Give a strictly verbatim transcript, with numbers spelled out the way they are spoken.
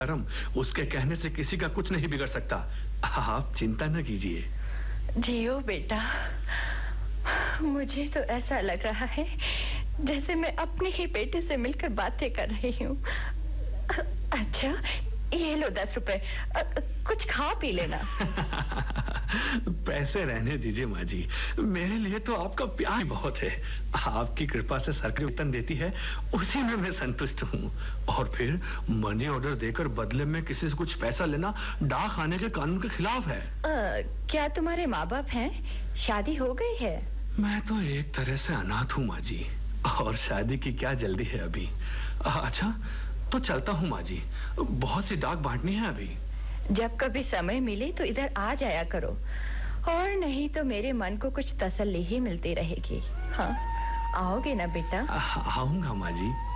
करम, उसके कहने से किसी का कुछ नहीं बिगड़ सकता। आप चिंता न कीजिए। जियो बेटा, मुझे तो ऐसा लग रहा है जैसे मैं अपने ही बेटे से मिलकर बातें कर रही हूँ। अच्छा, ये लो दस रुपए, कुछ खा पी लेना। पैसे रहने दीजिए माँ जी, मेरे लिए तो आपका प्यार बहुत है। आपकी कृपा से सरकार वेतन देती है, उसी में मैं संतुष्ट हूँ। और फिर मनी ऑर्डर देकर बदले में किसी से कुछ पैसा लेना डाक खाने के कानून के खिलाफ है। आ, क्या तुम्हारे माँ बाप हैं? शादी हो गई है? मैं तो एक तरह से अनाथ हूँ माँ जी, और शादी की क्या जल्दी है अभी। अच्छा तो चलता हूँ माँ जी, बहुत सी डाक बांटनी है अभी। जब कभी समय मिले तो इधर आ जाया करो, और नहीं तो मेरे मन को कुछ तसल्ली ही मिलती रहेगी। हाँ, आओगे ना बेटा? आऊंगा माँ जी।